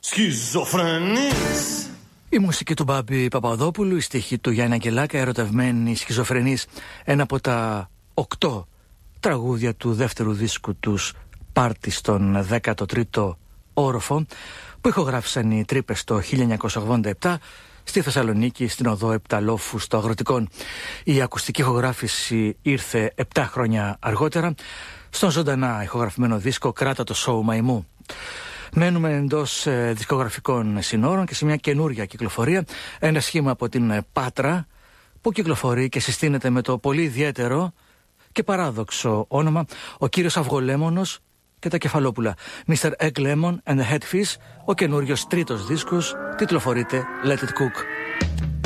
Σχιζοφρενής. Η μουσική του Μπάμπη Παπαδόπουλου, η στίχη του Γιάννη Αγγελάκα, ερωτευμένη σχιζοφρενής, ένα από τα 8 τραγούδια του δεύτερου δίσκου τους, Πάρτι στον 13ο όροφο, που ηχογράφησαν οι Τρύπες το 1987 στη Θεσσαλονίκη, στην οδό Επταλόφου στο Αγροτικόν. Η ακουστική ηχογράφηση ήρθε 7 χρόνια αργότερα στον ζωντανά ηχογραφημένο δίσκο «Κράτα το σόου Μαϊμού». Μένουμε εντός δισκογραφικών συνόρων και σε μια καινούρια κυκλοφορία, ένα σχήμα από την Πάτρα που κυκλοφορεί και συστήνεται με το πολύ ιδιαίτερο και παράδοξο όνομα «Ο κύριος Αυγολέμονος και τα Κεφαλόπουλα». Mr. Egg Lemon and the Headfish, ο καινούριος τρίτος δίσκος, τιτλοφορείται Let It Cook.